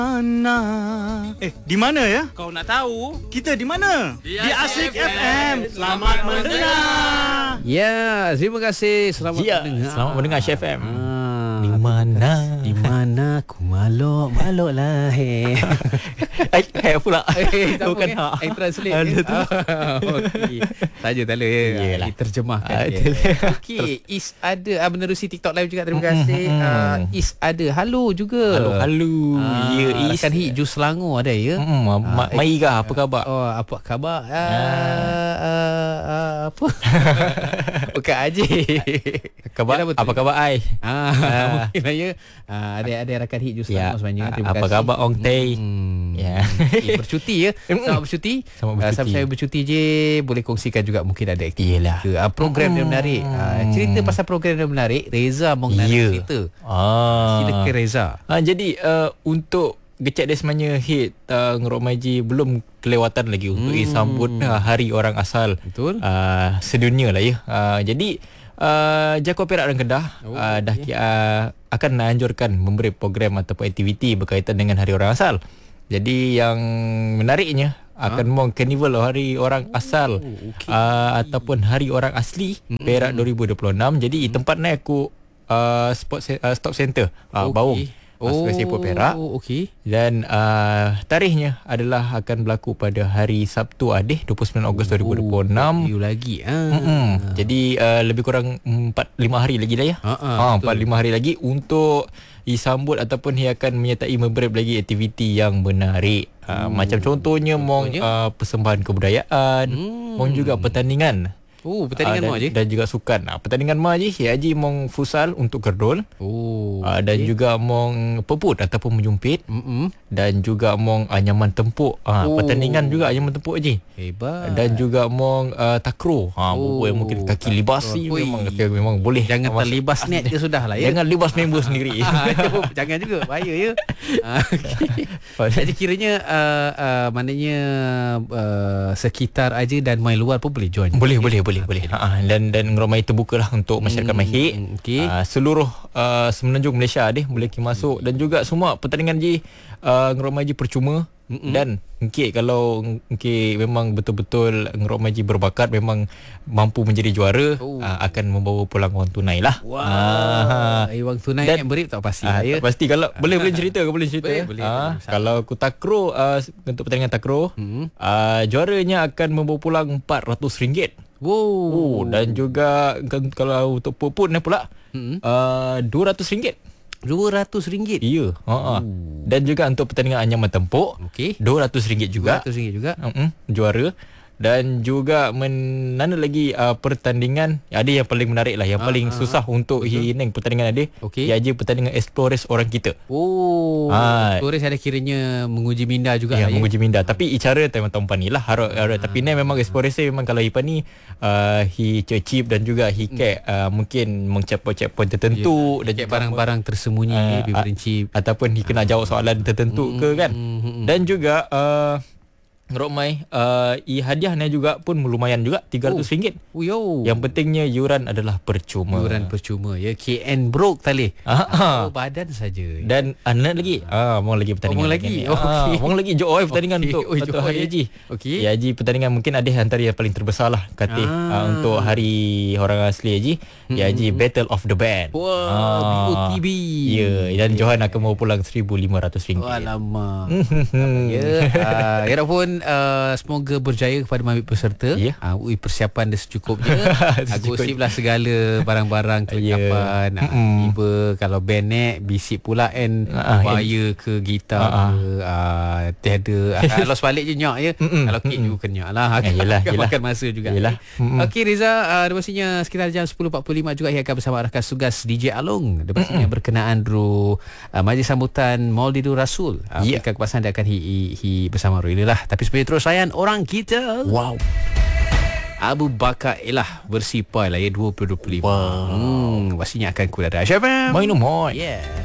Di mana ya? Kau nak tahu? Kita di mana? Di Asik Asik FM. Selamat mendengar. Ya, terima kasih. Selamat mendengar. Selamat mendengar Chef FM. Di mana aku maluk lah Pula. Bukan hak. Translate. Okey. Saja tak boleh ya. Diterjemahkan. Okey, Is ada menerusi TikTok live juga. Terima kasih. Is ada. Halo juga. Halo. Ya, Is. Kan Hit Jus Selangor ada ya. Mai kah? Apa khabar? Oh, apa khabar? Apa? Bukan Haji. Apa khabar ai? Mungkin lah ya. Ada rakan Hit Jus Selangor sebenarnya. Terima apa kasih. khabar Ong Tay? Ya. Bercuti ya. Selamat bercuti. Sama saya bercuti je. Boleh kongsikan juga mungkin ada aktiviti ke program yang menarik. Cerita pasal program yang menarik. Reza mau nak cerita. Silakan Reza. Jadi untuk Gecek Desmania Hit Ngerok Maji belum kelewatan lagi untuk sambut Hari Orang Asal. Betul. Sedunia lah ya. Jadi Jakor Perak dan Kedah akan anjurkan memberi program ataupun aktiviti berkaitan dengan Hari Orang Asal. Jadi yang menariknya akan mong Carnival Hari Orang Asal ataupun Hari Orang Asli Perak 2026. Jadi tempat ni aku stop center Bawung Sungai Sepul Perak. Okey. Dan tarikhnya adalah akan berlaku pada hari Sabtu 29 Ogos 2026. Lagi. Jadi lebih kurang 4-5 hari lagi dah ya. 4-5 hari lagi untuk disambut ataupun ia akan menyertai memberi lagi aktiviti yang menarik. Macam contohnya persembahan kebudayaan, juga pertandingan. Pertandingan dan juga sukan. Pertandingan Haji mong futsal untuk gerdol. Dan juga mong peput ataupun menjumpit. Dan juga mong anyaman tempuk. Pertandingan juga anyaman tempuk Haji. Hebat. Dan juga mong takraw. Yang mungkin kaki libas ni memang boleh. Jangan terlibas net je sudah lah ya. Jangan libas member sendiri. Jangan juga, bahaya ya. Jadi kiranya maknanya sekitar aja dan main luar pun boleh join. Boleh. Dan Ngerok Mai terbukalah untuk masyarakat Mahir. Seluruh semenanjung Malaysia boleh masuk. Dan juga semua pertandingan Ngerok Mai percuma. Dan kalau memang betul-betul Ngerok Mai berbakat, memang mampu menjadi juara, akan membawa pulang wang tunai lah. Wang tunai yang beri tak pasti. Tak pasti. Kalau boleh cerita ke? Boleh cerita. Boleh. Kalau aku takraw, untuk pertandingan takraw, juaranya akan membawa pulang RM400. Dan juga kalau untuk puput ni pula RM200. RM200. Ya. Dan juga untuk pertandingan anyaman tempuk, RM200 juga. RM200 juga. Juara. Dan juga mana lagi pertandingan ada yang paling menarik lah, yang paling susah untuk hineng pertandingan ada. Ia pertandingan Explorers orang kita. Explorers ada kiranya menguji minda juga. Menguji minda. Tapi cara tahun ni lah tapi ni memang Explorers memang kalau Ipan ni he cheap dan juga he mungkin mencapai checkpoint tertentu dan barang-barang tersembunyi lebih berinci ataupun he kena jawab soalan tertentu ke kan. Dan juga Ngerok Mai hadiahnya juga pun lumayan juga RM300. Yang pentingnya yuran adalah percuma. Ya. KN broke tali. Badan saja. Dan anak lagi mau lagi pertandingan lagi. Mau lagi pertandingan untuk hari Haji. Haji pertandingan mungkin ada antara yang paling terbesar lah untuk Hari Orang Asli Haji. Haji Battle of the Band. BOTB. Dan Johan akan mau pulang RM1,500. Alamak. Ya pun semoga berjaya kepada ambil peserta. Persiapan dia secukupnya. Gosiplah segala barang-barang kelengkapan. Tiba kalau band bisik pula wire ke gitar tiada los balik je nyak ya. Kalau kek juga kenyak lah. Makan masa juga. Okey Reza, pastinya sekitar jam 10.45 juga akan bersama rakan tugas DJ Along. Pastinya berkenaan majlis sambutan Maulidur Rasul. Afrika Kebangsaan dia akan bersama Roy lah. Tapi supaya terus layan orang kita. Abu Bakar Elah bersifai lah ya 2025. Pastinya akan kuda dah. Syafam. Main no more. Yeah.